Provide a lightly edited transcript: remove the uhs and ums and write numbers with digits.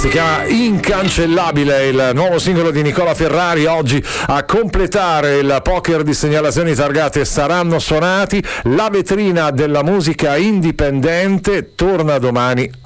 Si chiama Incancellabile, il nuovo singolo di Nicola Ferrari. Oggi a completare il poker di segnalazioni targate Saranno suonati. La vetrina della musica indipendente torna domani